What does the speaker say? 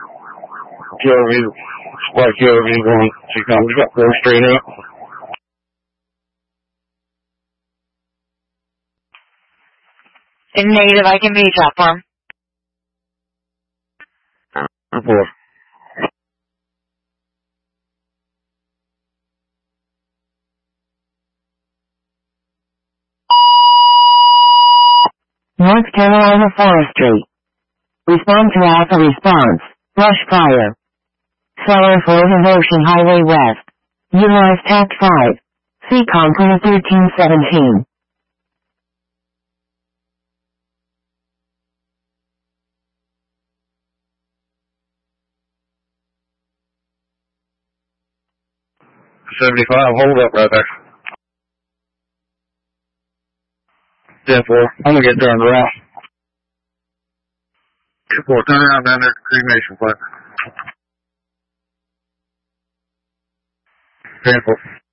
Jeremy, white Jeremy going, she comes up, go straight up. In negative, I can be platform. Report. North Carolina Forestry. Respond to Alpha response. Rush fire. Seller for Ocean Highway West. Utilize TAC 5. CCOM 1317. Hold up right there. 10-4, I'm gonna get turned around. 10-4, turn around down there at the cremation plant. 10-4.